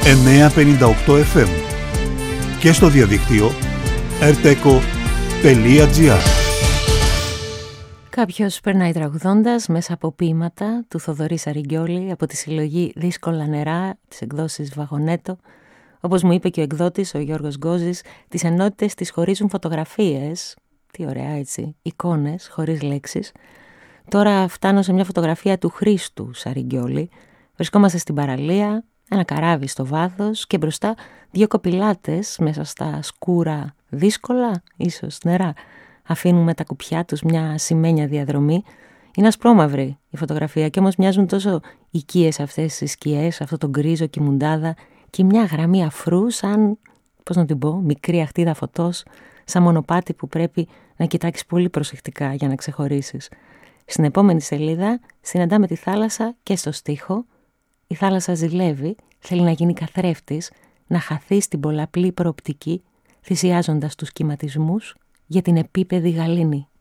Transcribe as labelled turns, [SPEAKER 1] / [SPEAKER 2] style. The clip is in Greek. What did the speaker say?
[SPEAKER 1] 958 FM και στο διαδίκτυο rteco.gr.
[SPEAKER 2] Κάποιος περνάει τραγουδώντας μέσα από ποίηματα του Θοδωρή Σαριγκιόλη από τη συλλογή «Δύσκολα νερά» της εκδόσης Βαγονέτο. Όπως μου είπε και ο εκδότης, ο Γιώργος Γκόζης, τις ενότητες τις χωρίζουν φωτογραφίες. Τι ωραία έτσι, εικόνες χωρίς λέξεις. Τώρα φτάνω σε μια φωτογραφία του Χρήστου Σαριγκιόλη. Βρισκόμαστε στην παραλία, ένα καράβι στο βάθος και μπροστά δύο κοπηλάτες μέσα στα σκούρα δύσκολα, ίσως νερά. Αφήνουν με τα κουπιά τους μια ασημένια διαδρομή. Είναι ασπρόμαυρη η φωτογραφία και όμως μοιάζουν τόσο οικίες αυτές οι σκιές, αυτό το γκρίζο και η μουντάδα και μια γραμμή αφρού σαν, πώς να την πω, μικρή αχτίδα φωτός, σαν μονοπάτι που πρέπει να κοιτάξεις πολύ προσεκτικά για να ξεχωρίσεις. Στην επόμενη σελίδα συναντάμε τη θάλασσα και στο στίχο. Η θάλασσα ζηλεύει, θέλει να γίνει καθρέφτης, να χαθεί στην πολλαπλή προοπτική, θυσιάζοντας τους κυματισμούς για την επίπεδη γαλήνη.